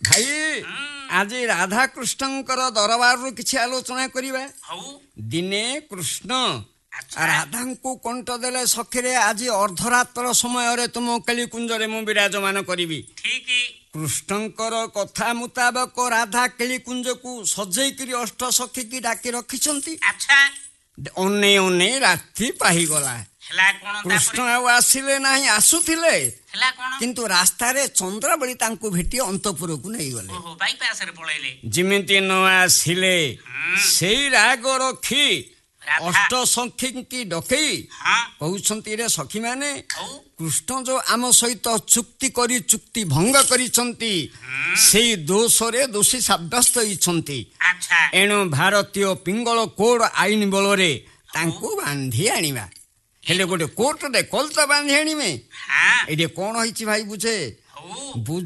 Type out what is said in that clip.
ଭାଇ ଆଜି ରାଧାକୃଷ୍ଣଙ୍କର ଦରବାରରୁ କିଛି ଆଲୋଚନା କରିବା। ଦିନେ କୃଷ୍ଣ ରାଧାଙ୍କୁ କଣ୍ଟ ଦେଲେ ସଖିରେ ଆଜି ଅର୍ଦ୍ଧରାତ୍ର ସମୟରେ ତୁମ କେଳିକୁଞ୍ଜରେ ମୁଁ ବିରାଜମାନ କରିବି। କୃଷ୍ଣଙ୍କର କଥା ମୁତାବକ ରାଧା କେଳିକୁଞ୍ଜକୁ ସଜେଇକିରି ଅଷ୍ଟ ସଖୀକି ଡାକି ରଖିଛନ୍ତି। ଅନେଇ ଅନେଇ ରାତି ପାହିଗଲା। କୃଷ୍ଣ ଆଉ ଆସିଲେ ନାହିଁ, ଆସୁଥିଲେ କିନ୍ତୁ ରାସ୍ତାରେ ଚନ୍ଦ୍ରାବଳୀ ତାଙ୍କୁ ଭେଟି ଅନ୍ତପୁରକୁ ନେଇଗଲେ। ଯେମିତି ନ ଆସିଲେ ସେଇ ରାଗ ରଖି ଅଷ୍ଟ ସଖୀଙ୍କି ଡକେଇ କହୁଛନ୍ତି, ରେ ସଖୀମାନେ, କୃଷ୍ଣ ଯୋଉ ଆମ ସହିତ ଚୁକ୍ତି କରି ଚୁକ୍ତି ଭଙ୍ଗ କରିଛନ୍ତି ସେଇ ଦୋଷରେ ଦୋଷୀ ସାବ୍ୟସ୍ତ ହୋଇଛନ୍ତି। ଏଣୁ ଭାରତୀୟ ପିଙ୍ଗଳ କୋଡ ଆଇନ ବଳରେ ତାଙ୍କୁ ବାନ୍ଧି ଆଣିବା। ହେଲେ ଗୋଟେ କୋର୍ଟରେ କଲତା ବାନ୍ଧି ଆଣିବେ। ଏଠି କଣ ହେଇଛି ଭାଇ ବୁଝେ।